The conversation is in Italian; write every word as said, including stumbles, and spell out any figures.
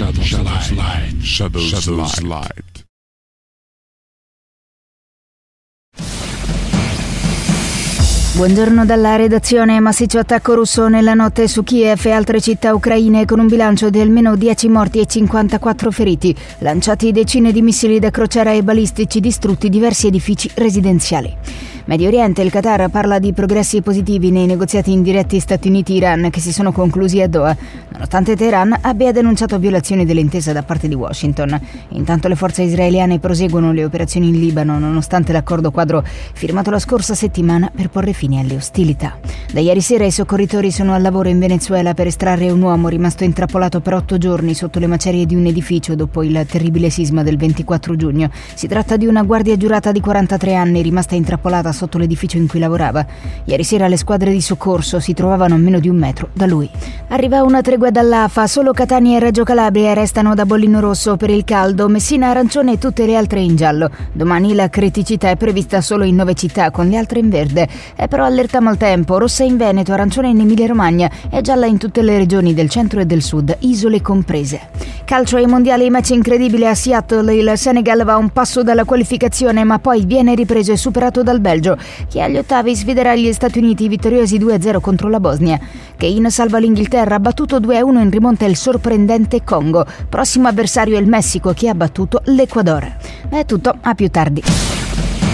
Shadows, Shadows Light. Shadows, Shadows Light. Buongiorno dalla redazione. Massiccio attacco russo nella notte su Kiev e altre città ucraine con un bilancio di almeno dieci morti e cinquantaquattro feriti. Lanciati decine di missili da crociera e balistici, distrutti diversi edifici residenziali. Medio Oriente, il Qatar parla di progressi positivi nei negoziati indiretti Stati Uniti-Iran che si sono conclusi a Doha, nonostante Teheran abbia denunciato violazioni dell'intesa da parte di Washington. Intanto le forze israeliane proseguono le operazioni in Libano, nonostante l'accordo quadro firmato la scorsa settimana per porre fine alle ostilità. Da ieri sera i soccorritori sono al lavoro in Venezuela per estrarre un uomo rimasto intrappolato per otto giorni sotto le macerie di un edificio dopo il terribile sisma del ventiquattro giugno. Si tratta di una guardia giurata di quarantatré anni rimasta intrappolata sotto l'edificio in cui lavorava. Ieri sera le squadre di soccorso si trovavano a meno di un metro da lui. Arriva una tregua dall'A F A, solo Catania e Reggio Calabria restano da bollino rosso per il caldo, Messina arancione e tutte le altre in giallo. Domani la criticità è prevista solo in nove città, con le altre in verde. È però allerta maltempo, rossa in Veneto, arancione in Emilia Romagna e gialla in tutte le regioni del centro e del sud, isole comprese. Calcio ai mondiali, match incredibile a Seattle, il Senegal va a un passo dalla qualificazione ma poi viene ripreso e superato dal Belgio, che agli ottavi sfiderà gli Stati Uniti vittoriosi due a zero contro la Bosnia. Kane salva l'Inghilterra, battuto due a uno in rimonta il sorprendente Congo. Prossimo avversario è il Messico, che ha battuto l'Ecuador. È tutto, a più tardi.